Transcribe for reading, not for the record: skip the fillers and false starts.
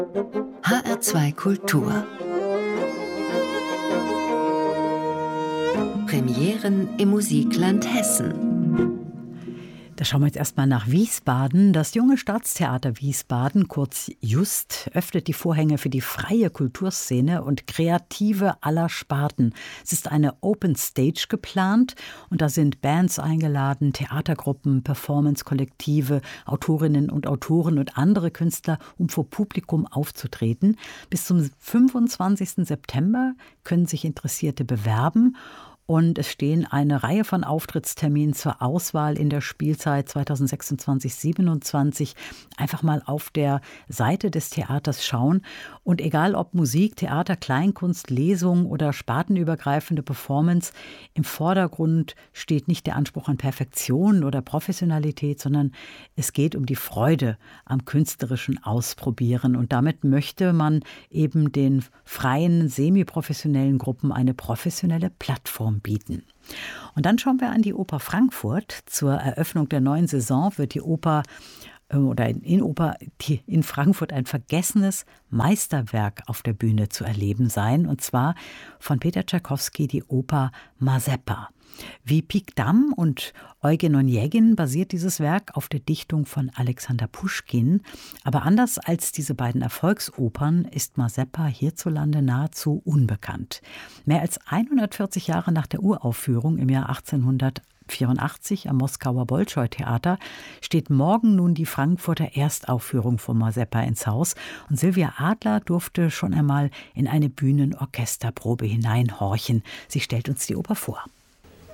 HR2 Kultur. Premieren im Musikland Hessen. Da schauen wir jetzt erstmal nach Wiesbaden. Das Junge Staatstheater Wiesbaden, kurz JUST, öffnet die Vorhänge für die freie Kulturszene und Kreative aller Sparten. Es ist eine Open Stage geplant und da sind Bands eingeladen, Theatergruppen, Performance-Kollektive, Autorinnen und Autoren und andere Künstler, um vor Publikum aufzutreten. Bis zum 25. September können sich Interessierte bewerben. Und es stehen eine Reihe von Auftrittsterminen zur Auswahl in der Spielzeit 2026/27. Einfach mal auf der Seite des Theaters schauen. Und egal ob Musik, Theater, Kleinkunst, Lesung oder spartenübergreifende Performance, im Vordergrund steht nicht der Anspruch an Perfektion oder Professionalität, sondern es geht um die Freude am künstlerischen Ausprobieren. Und damit möchte man eben den freien, semiprofessionellen Gruppen eine professionelle Plattform bieten. Und dann schauen wir an die Oper Frankfurt. Zur Eröffnung der neuen Saison wird die Oper in Frankfurt ein vergessenes Meisterwerk auf der Bühne zu erleben sein, und zwar von Peter Tschaikowski die Oper Mazeppa. Wie Pik Dam und Eugen Onegin basiert dieses Werk auf der Dichtung von Alexander Puschkin. Aber anders als diese beiden Erfolgsopern ist Mazeppa hierzulande nahezu unbekannt. Mehr als 140 Jahre nach der Uraufführung im Jahr 1884 am Moskauer Bolschoi-Theater steht morgen nun die Frankfurter Erstaufführung von Mazeppa ins Haus. Und Sylvia Adler durfte schon einmal in eine Bühnenorchesterprobe hineinhorchen. Sie stellt uns die Oper vor.